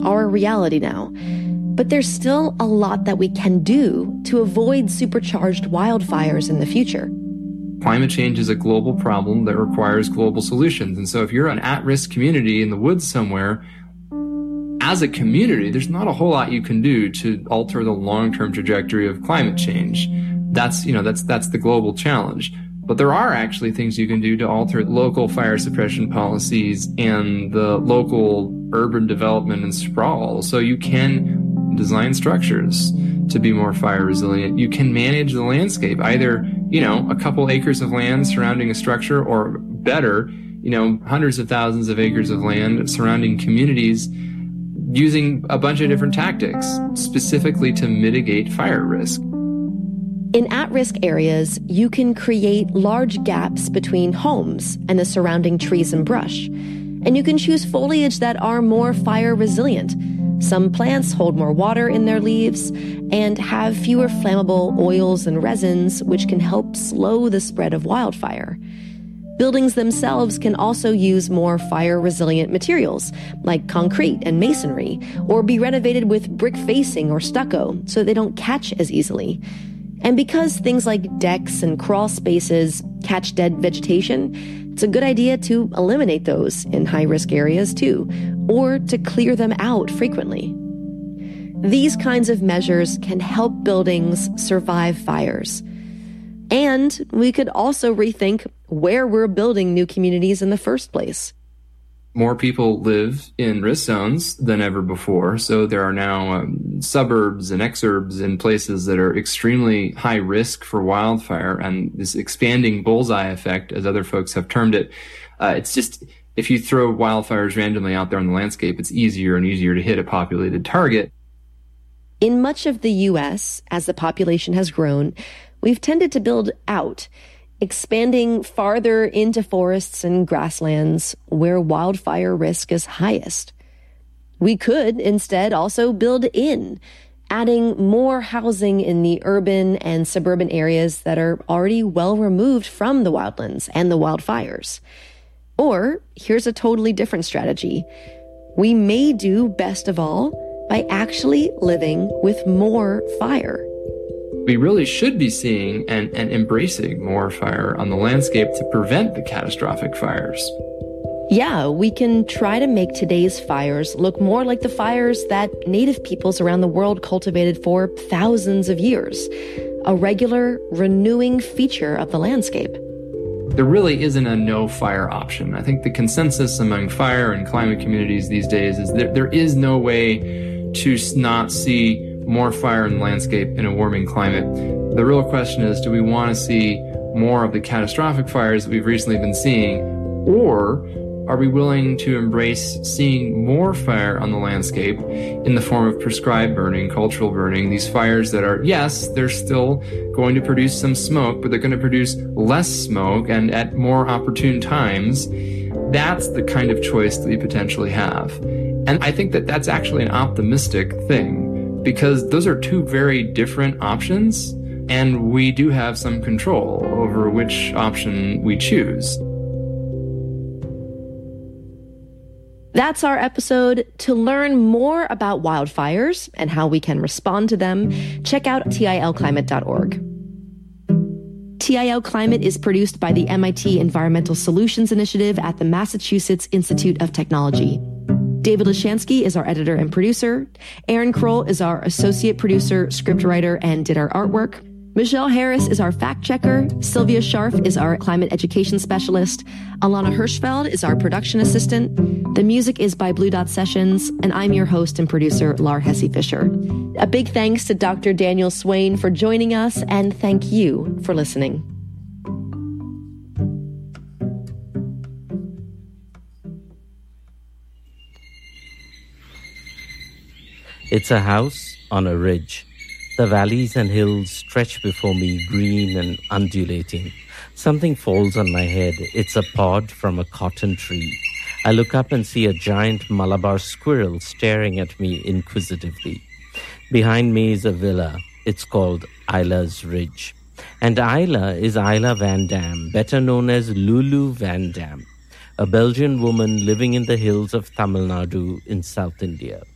are a reality now. But there's still a lot that we can do to avoid supercharged wildfires in the future. Climate change is a global problem that requires global solutions. And so if you're an at-risk community in the woods somewhere, as a community, there's not a whole lot you can do to alter the long-term trajectory of climate change. That's the global challenge. But there are actually things you can do to alter local fire suppression policies and the local urban development and sprawl. So you can design structures to be more fire resilient. You can manage the landscape, either, a couple acres of land surrounding a structure, or better, hundreds of thousands of acres of land surrounding communities, using a bunch of different tactics specifically to mitigate fire risk. In at-risk areas, you can create large gaps between homes and the surrounding trees and brush. And you can choose foliage that are more fire resilient. Some plants hold more water in their leaves and have fewer flammable oils and resins, which can help slow the spread of wildfire. Buildings themselves can also use more fire-resilient materials, like concrete and masonry, or be renovated with brick facing or stucco so they don't catch as easily. And because things like decks and crawl spaces catch dead vegetation, it's a good idea to eliminate those in high-risk areas too, or to clear them out frequently. These kinds of measures can help buildings survive fires. And we could also rethink where we're building new communities in the first place. More people live in risk zones than ever before, so there are now suburbs and exurbs in places that are extremely high risk for wildfire, and this expanding bullseye effect, as other folks have termed it, it's just, if you throw wildfires randomly out there on the landscape, it's easier and easier to hit a populated target. In much of the U.S., as the population has grown, we've tended to build out, expanding farther into forests and grasslands where wildfire risk is highest. We could instead also build in, adding more housing in the urban and suburban areas that are already well removed from the wildlands and the wildfires. Or here's a totally different strategy. We may do best of all by actually living with more fire. We really should be seeing and embracing more fire on the landscape to prevent the catastrophic fires. Yeah, we can try to make today's fires look more like the fires that native peoples around the world cultivated for thousands of years, a regular, renewing feature of the landscape. There really isn't a no-fire option. I think the consensus among fire and climate communities these days is that there is no way to not see more fire in the landscape in a warming climate. The real question is, do we want to see more of the catastrophic fires that we've recently been seeing, or are we willing to embrace seeing more fire on the landscape in the form of prescribed burning, cultural burning, these fires that are, yes, they're still going to produce some smoke, but they're going to produce less smoke and at more opportune times? That's the kind of choice that we potentially have. And I think that that's actually an optimistic thing, because those are two very different options, and we do have some control over which option we choose. That's our episode. To learn more about wildfires and how we can respond to them, check out tilclimate.org. TIL Climate is produced by the MIT Environmental Solutions Initiative at the Massachusetts Institute of Technology. David Lashansky is our editor and producer. Aaron Kroll is our associate producer, scriptwriter, and did our artwork. Michelle Harris is our fact checker. Sylvia Scharf is our climate education specialist. Alana Hirschfeld is our production assistant. The music is by Blue Dot Sessions, and I'm your host and producer, Lar Hesse Fisher. A big thanks to Dr. Daniel Swain for joining us, and thank you for listening. It's a house on a ridge. The valleys and hills stretch before me, green and undulating. Something falls on my head. It's a pod from a cotton tree. I look up and see a giant Malabar squirrel staring at me inquisitively. Behind me is a villa. It's called Isla's Ridge. And Isla is Isla Van Dam, better known as Lulu Van Dam, a Belgian woman living in the hills of Tamil Nadu in South India.